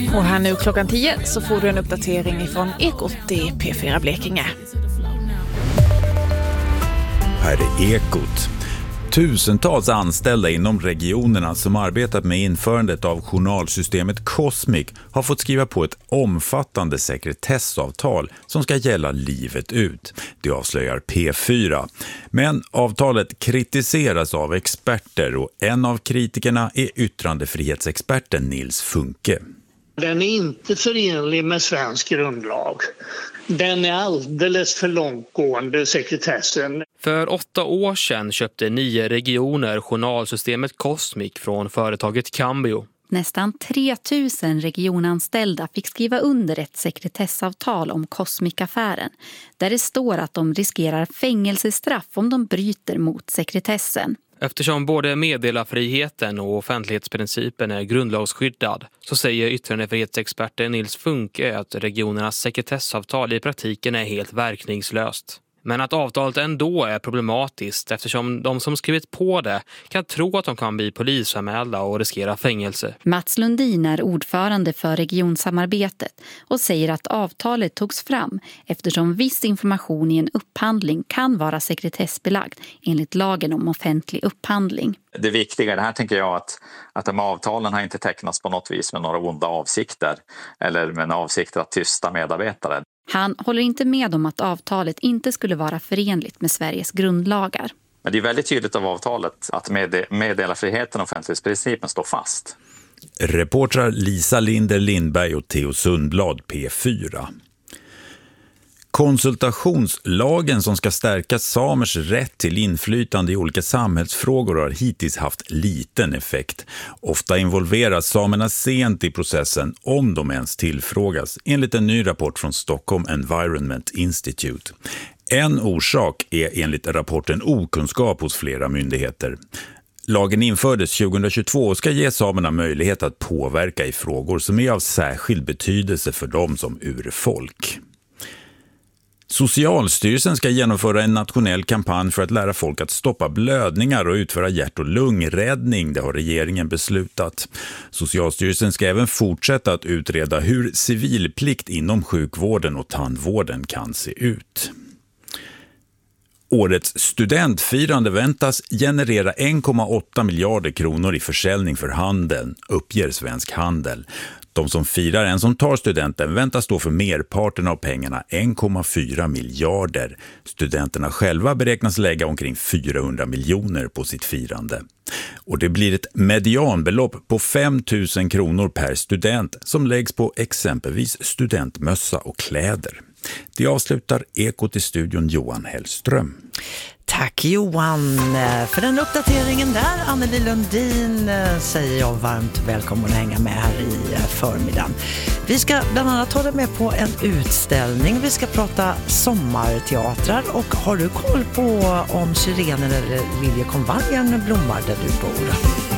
Och här nu klockan 10 så får du en uppdatering ifrån Ekot i P4 Blekinge. Här är Ekot. Tusentals anställda inom regionerna som arbetat med införandet av journalsystemet Cosmic har fått skriva på ett omfattande sekretessavtal som ska gälla livet ut. Det avslöjar P4. Men avtalet kritiseras av experter och en av kritikerna är yttrandefrihetsexperten Nils Funke. Den är inte förenlig med svensk grundlag. Den är alldeles för långtgående, sekretessen. För 8 år sedan köpte 9 regioner journalsystemet Cosmic från företaget Cambio. Nästan 3 000 regionanställda fick skriva under ett sekretessavtal om Cosmic-affären, där det står att de riskerar fängelsestraff om de bryter mot sekretessen. Eftersom både meddelarfriheten och offentlighetsprincipen är grundlagsskyddad så säger yttrandefrihetsexperten Nils Funke att regionernas sekretessavtal i praktiken är helt verkningslöst. Men att avtalet ändå är problematiskt eftersom de som skrivit på det kan tro att de kan bli polisanmälda och riskera fängelse. Mats Lundin är ordförande för regionsamarbetet och säger att avtalet togs fram eftersom viss information i en upphandling kan vara sekretessbelagd enligt lagen om offentlig upphandling. Det viktiga i det här tänker jag att de avtalen har inte tecknats på något vis med några onda avsikter eller med en avsikt att tysta medarbetare. Han håller inte med om att avtalet inte skulle vara förenligt med Sveriges grundlagar. Men det är väldigt tydligt av avtalet att meddelarfriheten och offentlighetsprincipen står fast. Reportrar Lisa Linder Lindberg och Theo Sundblad, P4. Konsultationslagen som ska stärka samers rätt till inflytande i olika samhällsfrågor har hittills haft liten effekt. Ofta involveras samerna sent i processen om de ens tillfrågas, enligt en ny rapport från Stockholm Environment Institute. En orsak är enligt rapporten okunskap hos flera myndigheter. Lagen infördes 2022 och ska ge samerna möjlighet att påverka i frågor som är av särskild betydelse för dem som urfolk. Socialstyrelsen ska genomföra en nationell kampanj för att lära folk att stoppa blödningar och utföra hjärt- och lungräddning, det har regeringen beslutat. Socialstyrelsen ska även fortsätta att utreda hur civilplikt inom sjukvården och tandvården kan se ut. Årets studentfirande väntas generera 1,8 miljarder kronor i försäljning för handeln, uppger Svensk Handel. De som firar en som tar studenten väntas stå för merparten av pengarna, 1,4 miljarder. Studenterna själva beräknas lägga omkring 400 miljoner på sitt firande. Och det blir ett medianbelopp på 5 000 kronor per student som läggs på exempelvis studentmössa och kläder. Det avslutar Ekot i studion Johan Hellström. Tack Johan för den uppdateringen där. Anneli Lundin säger jag varmt välkommen att hänga med här i förmiddagen. Vi ska bland annat ta dig med på en utställning. Vi ska prata sommarteatrar och har du koll på om syrenen eller liljekonvaljen blommar där du bor?